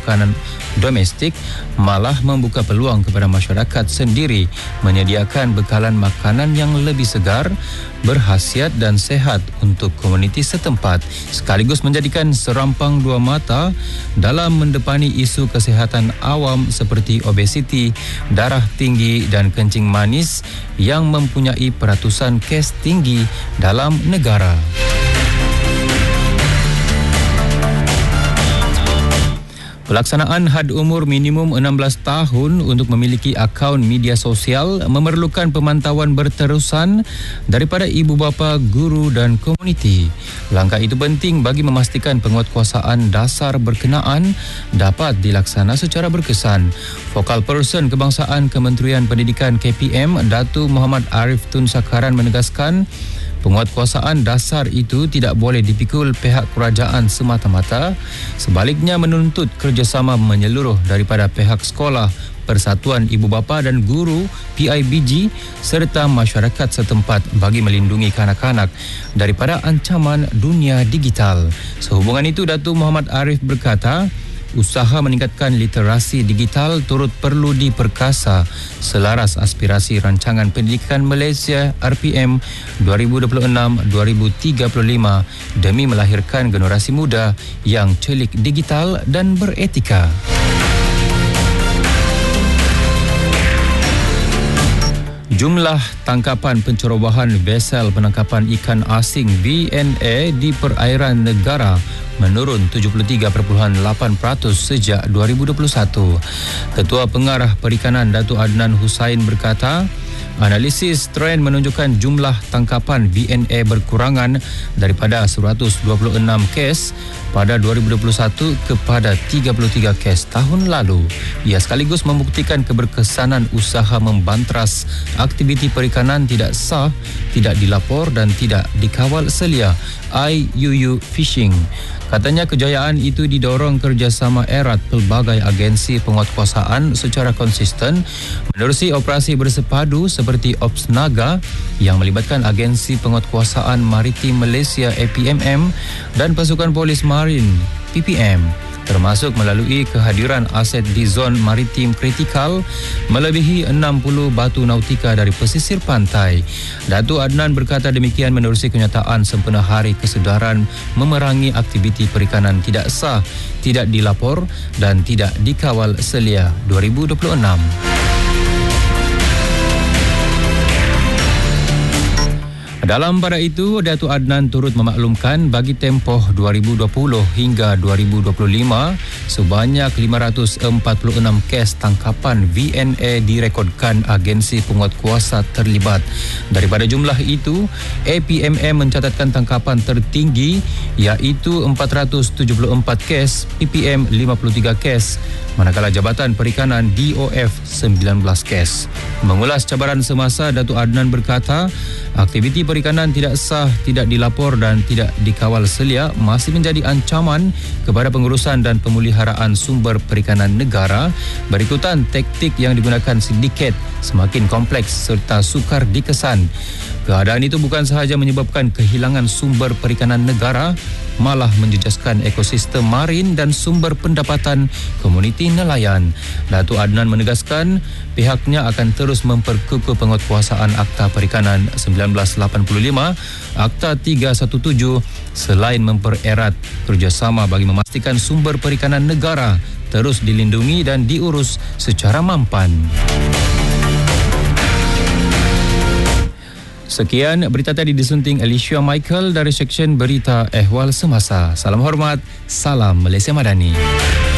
makanan domestik malah membuka peluang kepada masyarakat sendiri menyediakan bekalan makanan yang lebih segar, berkhasiat dan sehat untuk komuniti setempat, sekaligus menjadikan serampang dua mata dalam mendepani isu kesihatan awam seperti obesiti, darah tinggi dan kencing manis yang mempunyai peratusan kes tinggi dalam negara. Pelaksanaan had umur minimum 16 tahun untuk memiliki akaun media sosial memerlukan pemantauan berterusan daripada ibu bapa, guru dan komuniti. Langkah itu penting bagi memastikan penguatkuasaan dasar berkenaan dapat dilaksana secara berkesan. Focal Person Kebangsaan Kementerian Pendidikan KPM, Datuk Muhammad Arif Tun Sakaran menegaskan, penguatkuasaan dasar itu tidak boleh dipikul pihak kerajaan semata-mata, sebaliknya menuntut kerjasama menyeluruh daripada pihak sekolah, Persatuan Ibu Bapa dan Guru PIBG serta masyarakat setempat bagi melindungi kanak-kanak daripada ancaman dunia digital. Sehubungan itu, Datuk Muhammad Arif berkata, usaha meningkatkan literasi digital turut perlu diperkasa selaras aspirasi Rancangan Pendidikan Malaysia RPM 2026-2035 demi melahirkan generasi muda yang celik digital dan beretika. Jumlah tangkapan pencerobohan vesel penangkapan ikan asing VNA di perairan negara menurun 73.8% sejak 2021. Ketua Pengarah Perikanan Datuk Adnan Hussain berkata, analisis trend menunjukkan jumlah tangkapan VNA berkurangan daripada 126 kes pada 2021 kepada 33 kes tahun lalu. Ia sekaligus membuktikan keberkesanan usaha membantras aktiviti perikanan tidak sah, tidak dilapor dan tidak dikawal selia IUU Fishing. Katanya kejayaan itu didorong kerjasama erat pelbagai agensi penguatkuasaan secara konsisten menerusi operasi bersepadu seperti Ops Naga yang melibatkan Agensi Penguatkuasaan Maritim Malaysia APMM dan Pasukan Polis Marin PPM, termasuk melalui kehadiran aset di zon maritim kritikal melebihi 60 batu nautika dari pesisir pantai. Datuk Adnan berkata demikian menerusi kenyataan sempena Hari Kesedaran memerangi aktiviti perikanan tidak sah, tidak dilapor dan tidak dikawal selia 2026. Dalam pada itu, Datuk Adnan turut memaklumkan bagi tempoh 2020 hingga 2025, sebanyak 546 kes tangkapan VNA direkodkan agensi penguatkuasa terlibat. Daripada jumlah itu, APMM mencatatkan tangkapan tertinggi iaitu 474 kes, PPM 53 kes, manakala Jabatan Perikanan DOF 19 kes. Mengulas cabaran semasa, Datuk Adnan berkata, aktiviti perikanan tidak sah, tidak dilapor dan tidak dikawal selia masih menjadi ancaman kepada pengurusan dan pemeliharaan sumber perikanan negara. Berikutan taktik yang digunakan sindiket semakin kompleks serta sukar dikesan. Keadaan itu bukan sahaja menyebabkan kehilangan sumber perikanan negara, malah menjejaskan ekosistem marin dan sumber pendapatan komuniti nelayan. Datuk Adnan menegaskan pihaknya akan terus memperkukuh penguatkuasaan Akta Perikanan 1985, Akta 317 selain mempererat kerjasama bagi memastikan sumber perikanan negara terus dilindungi dan diurus secara mampan. Sekian berita tadi disunting Alicia Michael dari Seksyen Berita Ehwal Semasa. Salam hormat, salam Malaysia Madani.